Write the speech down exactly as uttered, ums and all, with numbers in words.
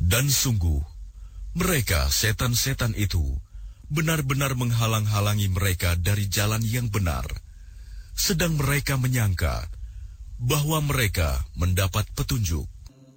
Dan sungguh, mereka setan-setan itu benar-benar menghalang-halangi mereka dari jalan yang benar, sedang mereka menyangka bahwa mereka mendapat petunjuk.